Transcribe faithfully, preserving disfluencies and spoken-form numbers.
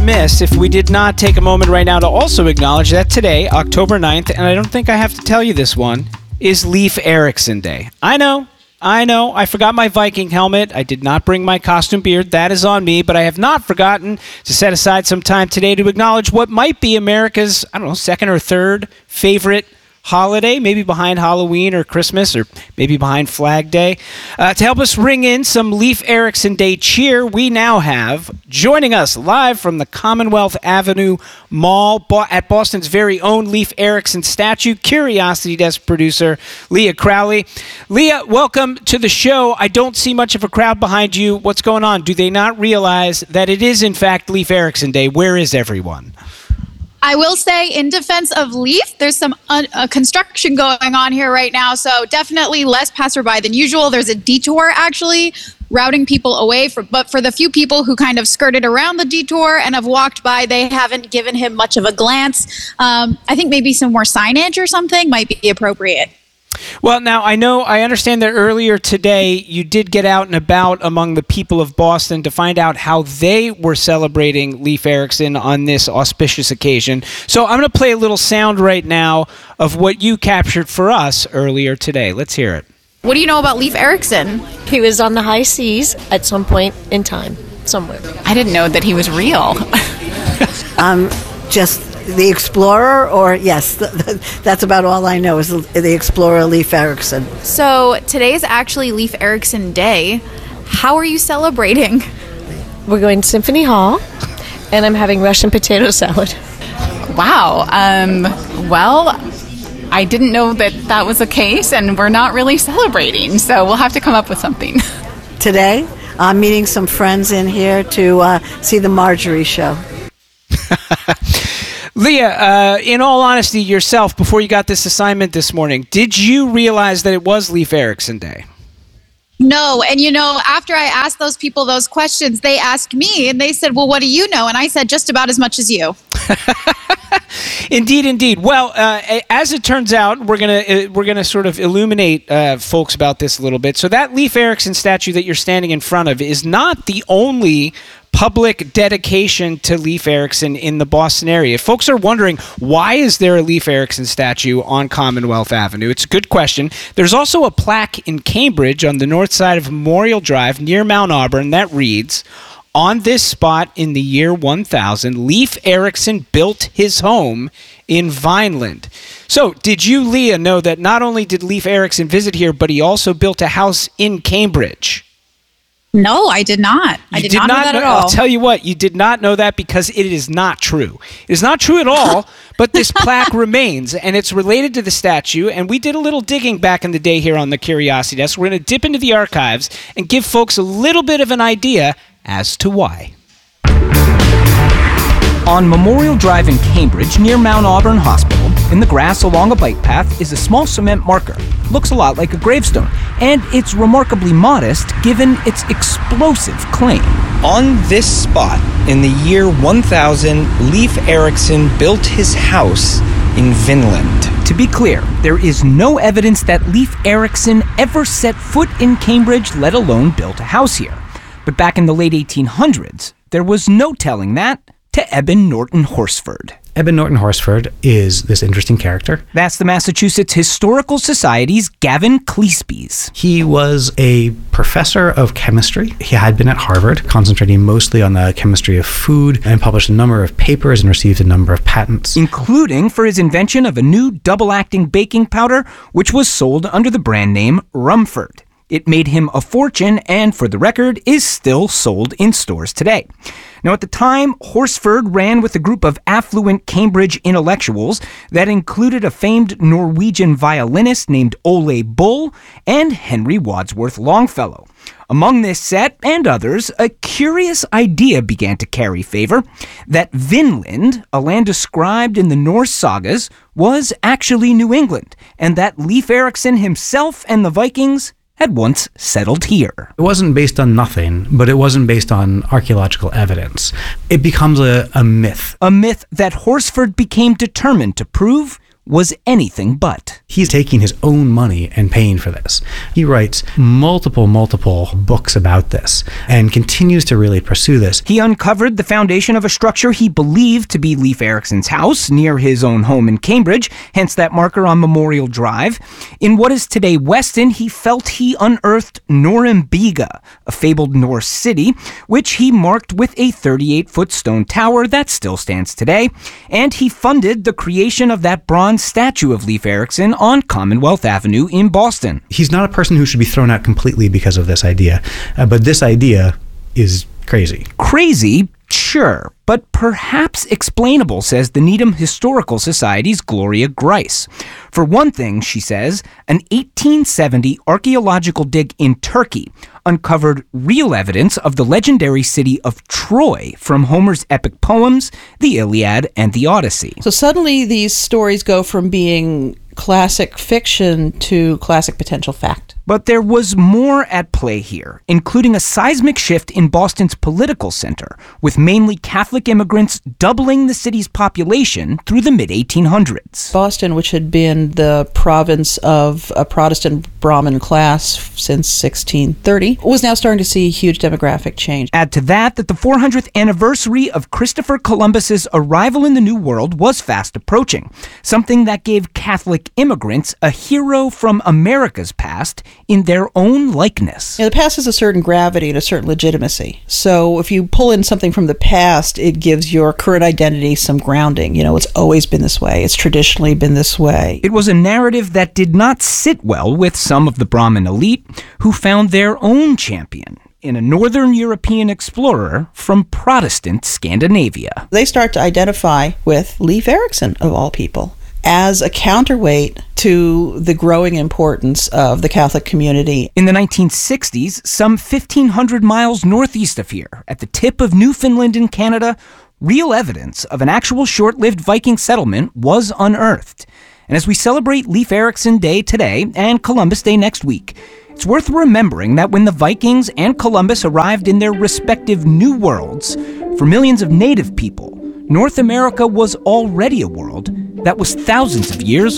remiss if we did not take a moment right now to also acknowledge that today, October ninth, and I don't think I have to tell you this one, is Leif Erikson Day. I know, I know, I forgot my Viking helmet. I did not bring my costume beard. That is on me, but I have not forgotten to set aside some time today to acknowledge what might be America's, I don't know, second or third favorite holiday, maybe behind Halloween or Christmas, or maybe behind Flag Day. Uh, to help us ring in some Leif Erikson Day cheer, we now have, joining us live from the Commonwealth Avenue Mall Bo- at Boston's very own Leif Erikson statue, Curiosity Desk producer Leah Crowley. Leah, welcome to the show. I don't see much of a crowd behind you. What's going on? Do they not realize that it is, in fact, Leif Erikson Day? Where is everyone? I will say, in defense of Leif, there's some un- uh, construction going on here right now, so definitely less passerby than usual. There's a detour, actually, routing people away. For, but for the few people who kind of skirted around the detour and have walked by, they haven't given him much of a glance. Um, I think maybe some more signage or something might be appropriate. Well, now, I know, I understand that earlier today you did get out and about among the people of Boston to find out how they were celebrating Leif Erikson on this auspicious occasion. So I'm going to play a little sound right now of what you captured for us earlier today. Let's hear it. What do you know about Leif Erikson? He was on the high seas at some point in time, somewhere. I didn't know that he was real. um, just... The explorer, or yes, th- th- that's about all I know is the, the explorer Leif Erikson. So today is actually Leif Erikson Day. How are you celebrating? We're going to Symphony Hall, and I'm having Russian potato salad. Wow. Um, well, I didn't know that that was the case, and we're not really celebrating, so we'll have to come up with something. Today, I'm meeting some friends in here to uh, see the Marjorie show. Leah, uh, in all honesty, yourself, before you got this assignment this morning, did you realize that it was Leif Erikson Day? No, and you know, after I asked those people those questions, they asked me, and they said, well, what do you know? And I said, just about as much as you. Indeed, indeed. Well, uh, as it turns out, we're gonna uh, we're gonna sort of illuminate uh, folks about this a little bit. So that Leif Erikson statue that you're standing in front of is not the only public dedication to Leif Erikson in the Boston area. If folks are wondering, why is there a Leif Erikson statue on Commonwealth Avenue? It's a good question. There's also a plaque in Cambridge on the north side of Memorial Drive near Mount Auburn that reads, "On this spot in the year one thousand, Leif Erikson built his home in Vineland." So, did you, Leah, know that not only did Leif Erikson visit here, but he also built a house in Cambridge? No, I did not. I did, did not, not know that know, at all. I'll tell you what, you did not know that because it is not true. It is not true at all, but this plaque remains, and it's related to the statue, and we did a little digging back in the day here on the Curiosity Desk. We're going to dip into the archives and give folks a little bit of an idea as to why. On Memorial Drive in Cambridge, near Mount Auburn Hospital, in the grass along a bike path is a small cement marker. Looks a lot like a gravestone, and it's remarkably modest given its explosive claim. On this spot, in the year one thousand, Leif Erikson built his house in Vinland. To be clear, there is no evidence that Leif Erikson ever set foot in Cambridge, let alone built a house here. But back in the late eighteen hundreds, there was no telling that to Eben Norton Horsford. Eben Norton Horsford is this interesting character. That's the Massachusetts Historical Society's Gavin Cleespies. He was a professor of chemistry. He had been at Harvard, concentrating mostly on the chemistry of food, and published a number of papers and received a number of patents. Including for his invention of a new double-acting baking powder, which was sold under the brand name Rumford. It made him a fortune and, for the record, is still sold in stores today. Now, at the time, Horsford ran with a group of affluent Cambridge intellectuals that included a famed Norwegian violinist named Ole Bull and Henry Wadsworth Longfellow. Among this set, and others, a curious idea began to carry favor, that Vinland, a land described in the Norse sagas, was actually New England, and that Leif Erikson himself and the Vikings had once settled here. It wasn't based on nothing, but it wasn't based on archaeological evidence. It becomes a, a myth. A myth that Horsford became determined to prove was anything but. He's taking his own money and paying for this. He writes multiple, multiple books about this and continues to really pursue this. He uncovered the foundation of a structure he believed to be Leif Erikson's house near his own home in Cambridge, hence that marker on Memorial Drive. In what is today Weston, he felt he unearthed Norumbega, a fabled Norse city, which he marked with a thirty-eight foot stone tower that still stands today, and he funded the creation of that bronze statue of Leif Erikson on Commonwealth Avenue in Boston. He's not a person who should be thrown out completely because of this idea, uh, but this idea is crazy. Crazy? Sure, but perhaps explainable, says the Needham Historical Society's Gloria Grice. For one thing, she says, an eighteen seventy archaeological dig in Turkey uncovered real evidence of the legendary city of Troy from Homer's epic poems, the Iliad and the Odyssey. So suddenly these stories go from being classic fiction to classic potential fact. But there was more at play here, including a seismic shift in Boston's political center, with mainly Catholic immigrants doubling the city's population through the mid eighteen hundreds. Boston, which had been the province of a Protestant Brahmin class since sixteen thirty, was now starting to see huge demographic change. Add to that that the four hundredth anniversary of Christopher Columbus's arrival in the New World was fast approaching, something that gave Catholic immigrants a hero from America's past in their own likeness. Yeah, the past has a certain gravity and a certain legitimacy. So if you pull in something from the past, it gives your current identity some grounding. You know, it's always been this way. It's traditionally been this way. It was a narrative that did not sit well with some of the Brahmin elite, who found their own champion in a Northern European explorer from Protestant Scandinavia. They start to identify with Leif Erikson, of all people, as a counterweight to the growing importance of the Catholic community. In the nineteen sixties, some fifteen hundred miles northeast of here, at the tip of Newfoundland in Canada, real evidence of an actual short-lived Viking settlement was unearthed. And as we celebrate Leif Erikson Day today and Columbus Day next week, it's worth remembering that when the Vikings and Columbus arrived in their respective new worlds, for millions of native people, North America was already a world that was thousands of years